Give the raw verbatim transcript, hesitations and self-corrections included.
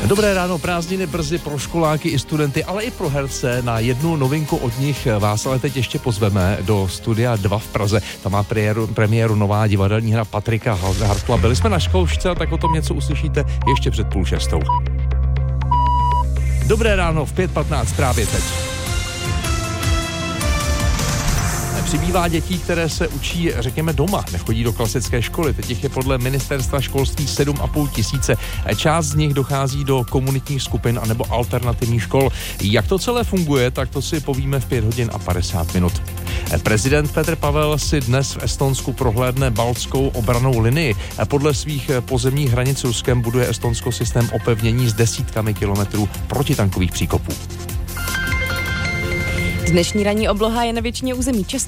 Dobré ráno, prázdniny brzy pro školáky i studenty, ale i pro herce. Na jednu novinku od nich vás ale teď ještě pozveme do studia dva v Praze. Tam má premiéru, premiéru nová divadelní hra Patrika Hartla. Byli jsme na zkoušce, tak o tom něco uslyšíte ještě před půl šestou. Dobré ráno v pět patnáct právě teď. Přibývá dětí, které se učí, řekněme, doma, nechodí do klasické školy. Teď jich je podle ministerstva školství sedm a půl tisíce. Část z nich dochází do komunitních skupin anebo alternativních škol. Jak to celé funguje, tak to si povíme v pět hodin a padesát minut. Prezident Petr Pavel si dnes v Estonsku prohlédne baltskou obrannou linii. Podle svých pozemních hranic s Ruskem buduje Estonsko systém opevnění s desítkami kilometrů protitankových příkopů. Dnešní ranní obloha je na většině území České